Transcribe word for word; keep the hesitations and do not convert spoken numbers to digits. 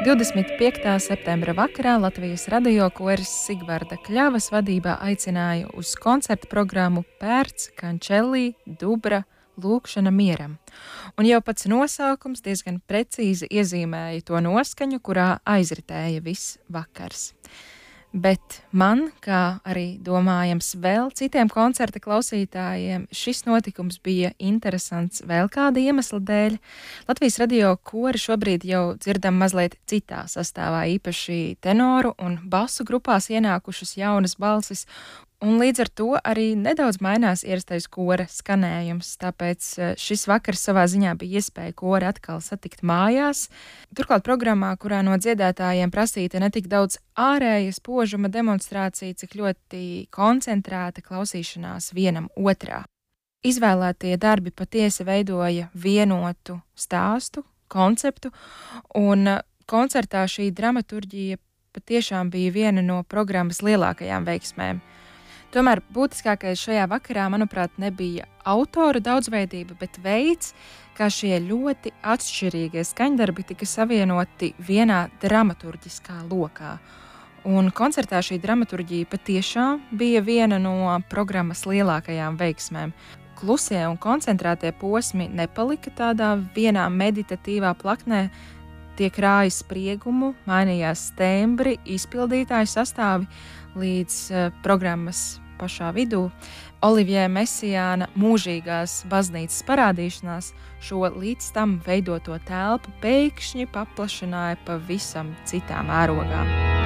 divdesmit piektā septembra vakarā Latvijas radio koris Sigvarda Kļavas vadībā aicināja uz koncerta programmu Pērts, Kančelī, Dubra, Lūkšana mieram. Un jau pats nosaukums diezgan precīzi iezīmēja to noskaņu, kurā aizritēja viss vakars. Bet man, kā arī domājams vēl citiem koncerta klausītājiem, šis notikums bija interesants vēl kāda iemesla dēļ. Latvijas radio kori šobrīd jau dzirdam mazliet citā sastāvā, īpaši tenoru un basu grupās ienākušas jaunas balsis, un līdz ar to arī nedaudz mainās ierastais kora skanējums, tāpēc šis vakars savā ziņā bija iespēja kori atkal satikt mājās. Turklāt programmā, kurā no dziedātājiem prasīta ne tik daudz ārēja spožuma demonstrācija, cik ļoti koncentrēta klausīšanās vienam otrā. Izvēlētie darbi patiesi veidoja vienotu stāstu, konceptu, un koncertā šī dramaturģija patiešām bija viena no programmas lielākajām veiksmēm. Tomēr būtiskākais šajā vakarā, manuprāt, nebija autoru daudzveidība, bet veids, kā šie ļoti atšķirīgie skaņdarbi tika savienoti vienā dramaturģiskā lokā. Un koncertā šī dramaturģija patiešām bija viena no programmas lielākajām veiksmēm. Klusie un koncentrētie posmi nepalika tādā vienā meditatīvā plaknē, tie krāja spriegumu, mainījās tembri, izpildītāju sastāvi, līdz uh, programmas pašā vidū Olivjē Mesijāna mūžīgās baznīcas parādīšanās šo līdz tam veidoto telpu pēkšņi paplašināja pavisam citām ērogām.